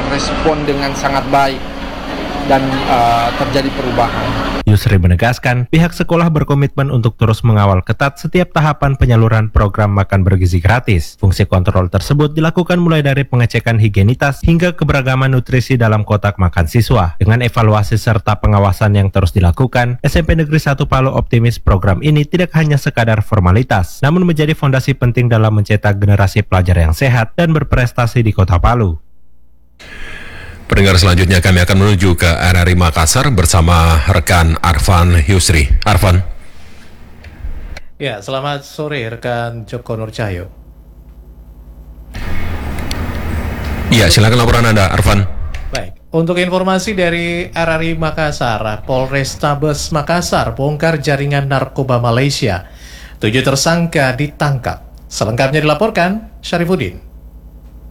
respon dengan sangat baik dan terjadi perubahan. Yusri menegaskan, pihak sekolah berkomitmen untuk terus mengawal ketat setiap tahapan penyaluran program makan bergizi gratis. Fungsi kontrol tersebut dilakukan mulai dari pengecekan higienitas hingga keberagaman nutrisi dalam kotak makan siswa. Dengan evaluasi serta pengawasan yang terus dilakukan, SMP Negeri 1 Palu optimis program ini tidak hanya sekadar formalitas, namun menjadi fondasi penting dalam mencetak generasi pelajar yang sehat dan berprestasi di Kota Palu. Pendengar, selanjutnya kami akan menuju ke RRI Makassar bersama rekan Arfan Yusri. Arfan. Ya, selamat sore rekan Joko Nurcahyo. Ya, silakan laporan Anda, Arfan. Baik, untuk informasi dari RRI Makassar, Polrestabes Makassar bongkar jaringan narkoba Malaysia. 7 tersangka ditangkap. Selengkapnya dilaporkan Syarifuddin.